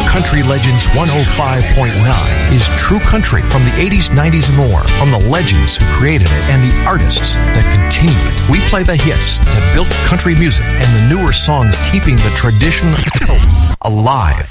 Country Legends 105.9 is true country from the 80s, 90s, and more, from the legends who created it and the artists that continue it. We play the hits that built country music and the newer songs keeping the tradition alive.